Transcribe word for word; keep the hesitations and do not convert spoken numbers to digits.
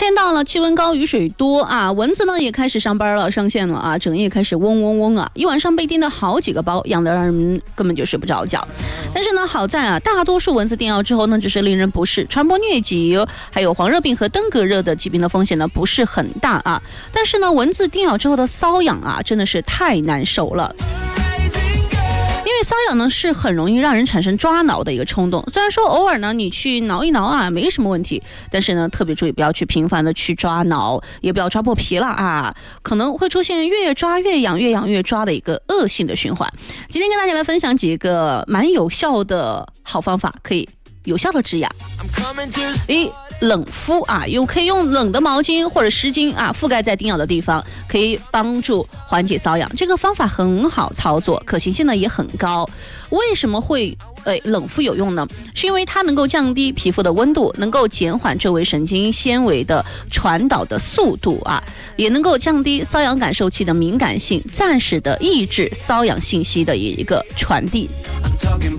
天到了，气温高，雨水多啊，蚊子呢也开始上班了，上线了啊，整夜开始嗡嗡嗡啊，一晚上被叮了好几个包，痒得让人根本就睡不着觉。但是呢，好在啊，大多数蚊子叮咬之后呢，只是令人不适，传播疟疾、还有黄热病和登革热的疾病的风险呢不是很大啊。但是呢，蚊子叮咬之后的瘙痒啊，真的是太难受了。因为瘙痒呢是很容易让人产生抓挠的一个冲动，虽然说偶尔呢你去挠一挠啊没什么问题，但是呢特别注意不要去频繁的去抓挠，也不要抓破皮了啊，可能会出现越抓越痒越痒越抓的一个恶性的循环。今天跟大家来分享几个蛮有效的好方法，可以有效的止痒。一冷敷啊，又可以用冷的毛巾或者湿巾啊覆盖在叮咬的地方，可以帮助缓解瘙痒。这个方法很好操作，可行性呢也很高。为什么会呃冷敷有用呢？是因为它能够降低皮肤的温度，能够减缓周围神经纤维的传导的速度啊，也能够降低瘙痒感受器的敏感性，暂时的抑制瘙痒信息的一个传递。